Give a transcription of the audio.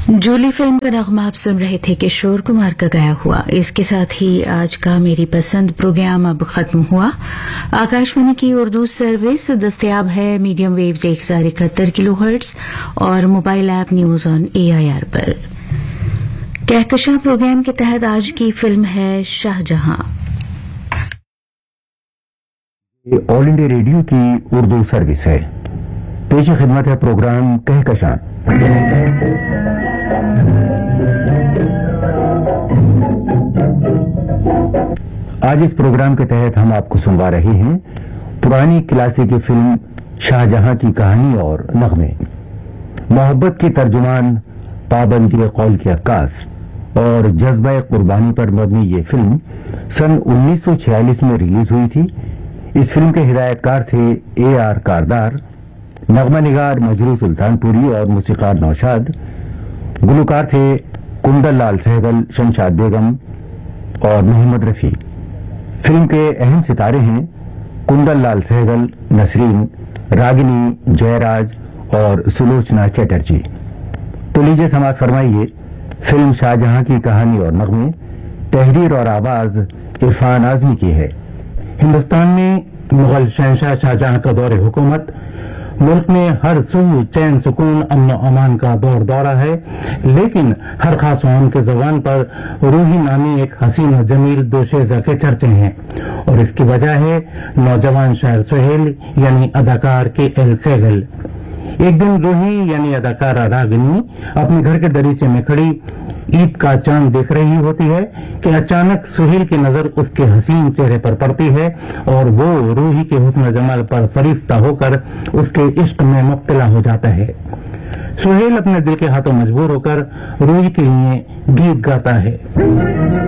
Jully film का नगमा आप सुन रहे थे किशोर कुमार का गाया हुआ। इसके साथ ही आज का मेरी पसंद प्रोग्राम अब खत्म हुआ। आकाशवाणी की उर्दू सर्विस दस्तयाब है मीडियम वेव्स 1071 किलोहर्ट्ज और mobile app news on AIR पर। कहकशां प्रोग्राम के तहत आज की फिल्म है शाहजहां। ये ऑल इंडिया रेडियो की उर्दू सर्विस है। पेश खिदमत है प्रोग्राम कहकशां। आज इस प्रोग्राम के तहत हम आपको सुनवा रहे हैं पुरानी क्लासिक फिल्म शाहजहां की कहानी और नगमे। मोहब्बत की तर्जुमान, पाबंदी कौल की अक्कास और जज्बा कुर्बानी पर मबनी ये फिल्म सन 1946 में रिलीज हुई थी। इस फिल्म के हिदायतकार थे AR कारदार, नगमा निगार मजरू सुल्तानपुरी और मूसीकार नौशाद। गुलकार थे कुंदन लाल सहगल, शमशाद बेगम और मोहम्मद रफी। फिल्म के अहम सितारे हैं कुंदन लाल सहगल, नसरीन, रागिनी, जयराज और सुलोचना चटर्जी। तो लीजिए समाअत फरमाइए फिल्म शाहजहां की कहानी और नगमे। तहरीर और आवाज इरफान आजमी की है। हिंदुस्तान में मुगल शहंशाह शाहजहां का दौर हुकूमत। मुल्क में हर सू चैन सुकून अमन अमान का दौर दौरा है, लेकिन हर खास मौन के जबान पर रूही नामी एक हसीन और जमील दोशेजा के चर्चे हैं और इसकी वजह है नौजवान शायर सुहेल यानी अदाकार KL सहगल। एक दिन रूही यानी अदाकारा रागिनी अपने घर के दरीचे में खड़ी ईद का चांद देख रही होती है कि अचानक सुहेल की नजर उसके हसीन चेहरे पर पड़ती है और वो रूही के हुस्न जमाल पर फरीफ्ता होकर उसके इश्क में मुब्तला हो जाता है। सुहेल अपने दिल के हाथों मजबूर होकर रूही के लिए गीत गाता है।